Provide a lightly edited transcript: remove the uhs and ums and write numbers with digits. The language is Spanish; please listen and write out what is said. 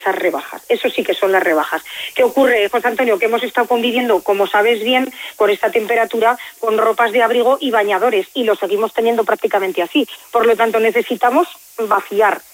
esas rebajas. Eso sí que son las rebajas. ¿Qué ocurre, José Antonio? Que hemos estado conviviendo, como sabes bien, con esta temperatura, con ropas de abrigo y bañadores, y lo seguimos teniendo prácticamente así. Por lo tanto, necesitamos vaciar